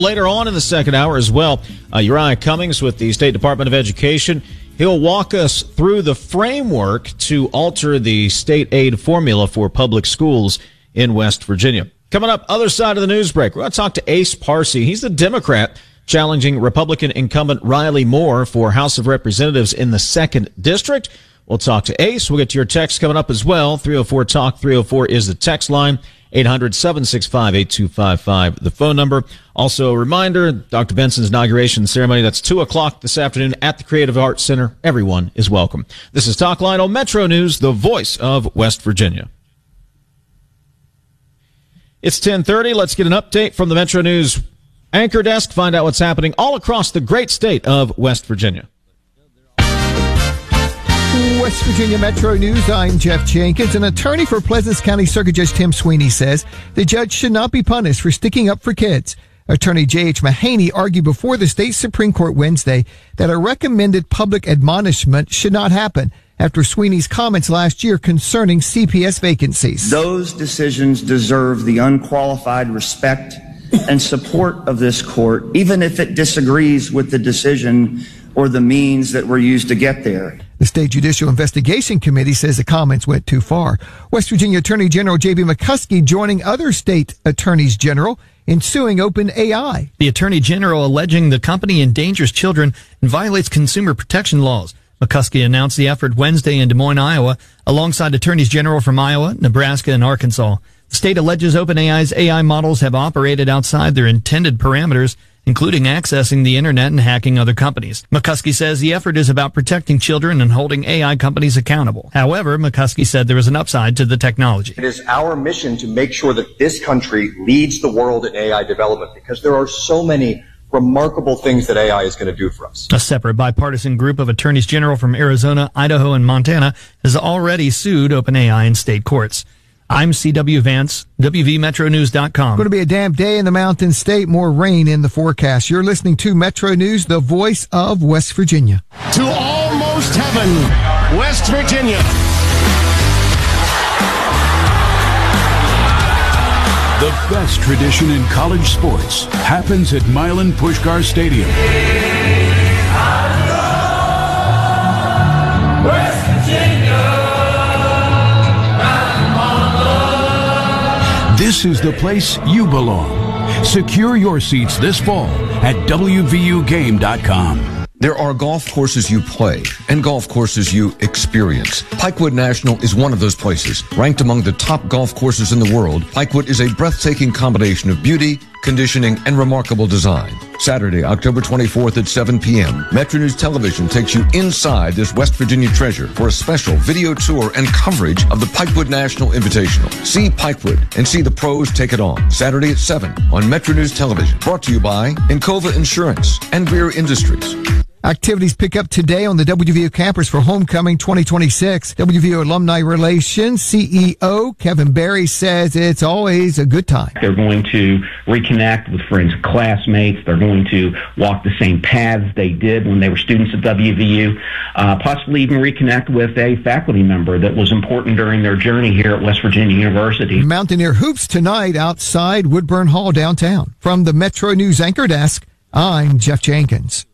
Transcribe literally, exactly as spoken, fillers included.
Later on in the second hour as well, uh, Uriah Cummings with the State Department of Education. He'll walk us through the framework to alter the state aid formula for public schools in West Virginia. Coming up, other side of the news break, we're going to talk to Ace Parsi. He's the Democrat challenging Republican incumbent Riley Moore for House of Representatives in the second District. We'll talk to Ace. We'll get to your text coming up as well. three oh four talk, three oh four is the text line. eight hundred, seven six five, eight two five five, the phone number. Also a reminder, Doctor Benson's inauguration ceremony, that's two o'clock this afternoon at the Creative Arts Center. Everyone is welcome. This is Talk Line on Metro News, the voice of West Virginia. It's ten thirty. Let's get an update from the Metro News anchor desk, find out what's happening all across the great state of West Virginia. West Virginia Metro News, I'm Jeff Jenkins. An attorney for Pleasants County Circuit Judge Tim Sweeney says the judge should not be punished for sticking up for kids. Attorney J H Mahaney argued before the state Supreme Court Wednesday that a recommended public admonishment should not happen after Sweeney's comments last year concerning C P S vacancies. Those decisions deserve the unqualified respect and support of this court, even if it disagrees with the decision or the means that were used to get there. The State Judicial Investigation Committee says the comments went too far. West Virginia Attorney General J B McCuskey joining other state attorneys general in suing OpenAI. The Attorney General alleging the company endangers children and violates consumer protection laws. McCuskey announced the effort Wednesday in Des Moines, Iowa, alongside attorneys general from Iowa, Nebraska, and Arkansas. The state alleges OpenAI's A I models have operated outside their intended parameters, including accessing the internet and hacking other companies. McCuskey says the effort is about protecting children and holding A I companies accountable. However, McCuskey said there was an upside to the technology. It is our mission to make sure that this country leads the world in A I development because there are so many remarkable things that A I is going to do for us. A separate bipartisan group of attorneys general from Arizona, Idaho, and Montana has already sued OpenAI in state courts. I'm C W Vance, W V Metro News dot com. Going to be a damp day in the Mountain State. More rain in the forecast. You're listening to Metro News, the voice of West Virginia. To almost heaven, West Virginia. The best tradition in college sports happens at Milan Puskar Stadium. West Virginia. This is the place you belong. Secure your seats this fall at W V U game dot com. There are golf courses you play and golf courses you experience. Pikewood National is one of those places. Ranked among the top golf courses in the world, Pikewood is a breathtaking combination of beauty, conditioning, and remarkable design. Saturday, October twenty-fourth at seven p.m., Metro News Television takes you inside this West Virginia treasure for a special video tour and coverage of the Pikewood National Invitational. See Pikewood and see the pros take it on. Saturday at seven on Metro News Television. Brought to you by Encova Insurance and Greer Industries. Activities pick up today on the W V U campus for Homecoming twenty twenty-six. W V U Alumni Relations C E O Kevin Berry says it's always a good time. They're going to reconnect with friends and classmates. They're going to walk the same paths they did when they were students at W V U, uh, possibly even reconnect with a faculty member that was important during their journey here at West Virginia University. Mountaineer Hoops tonight outside Woodburn Hall downtown. From the Metro News Anchor Desk, I'm Jeff Jenkins.